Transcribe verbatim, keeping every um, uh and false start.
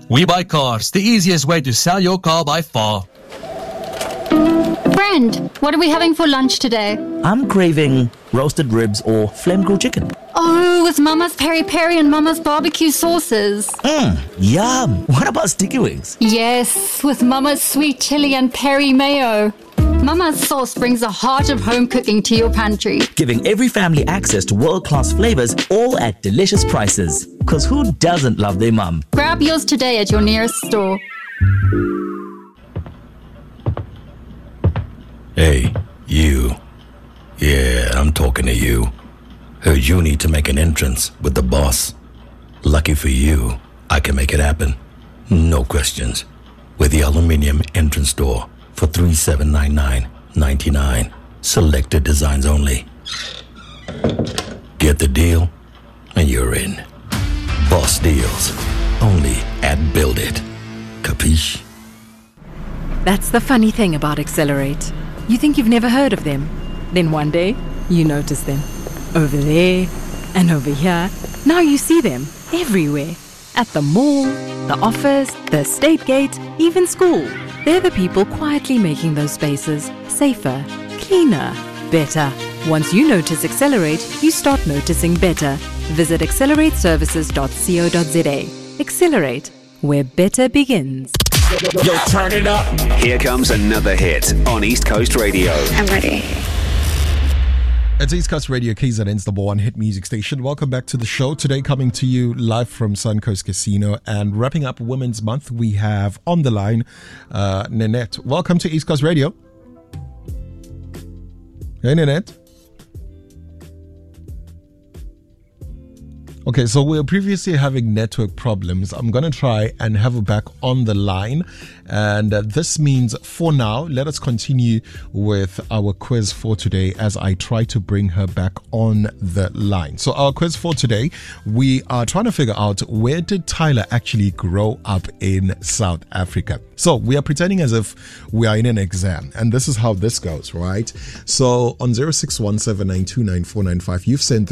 We Buy Cars, the easiest way to sell your car by far. Friend, what are we having for lunch today? I'm craving roasted ribs or flame grilled chicken. Oh, with Mama's peri peri and Mama's barbecue sauces. Mmm, yum. What about sticky wings? Yes, with Mama's sweet chili and peri mayo. Mama's sauce brings the heart of home cooking to your pantry. Giving every family access to world-class flavors, all at delicious prices. Because who doesn't love their mum? Grab yours today at your nearest store. Hey, you. Yeah, I'm talking to you. Heard you need to make an entrance with the boss. Lucky for you, I can make it happen. No questions. With the aluminium entrance door for three thousand seven hundred ninety-nine dollars and ninety-nine cents. Selected designs only. Get the deal, and you're in. Boss deals. Only at Build It. Capiche? That's the funny thing about Accelerate. You think you've never heard of them. Then one day, you notice them. Over there and over here. Now you see them everywhere. At the mall, the office, the estate gate, even school. They're the people quietly making those spaces safer, cleaner, better. Once you notice Accelerate, you start noticing better. Visit accelerate services dot co dot za. Accelerate, where better begins. Yo, turn it up. Here comes another hit on East Coast Radio. I'm ready. It's East Coast Radio, K Z N's number one hit music station. Welcome back to the show. Today coming to you live from Suncoast Casino and wrapping up Women's Month, we have on the line uh, Nanette. Welcome to East Coast Radio. Hey, Nanette. Okay, so we were previously having network problems. I'm going to try and have her back on the line. And uh, this means for now, let us continue with our quiz for today as I try to bring her back on the line. So our quiz for today, we are trying to figure out where did Tyler actually grow up in South Africa? So we are pretending as if we are in an exam. And this is how this goes, right? So on zero six one seven nine two nine four nine five, you've sent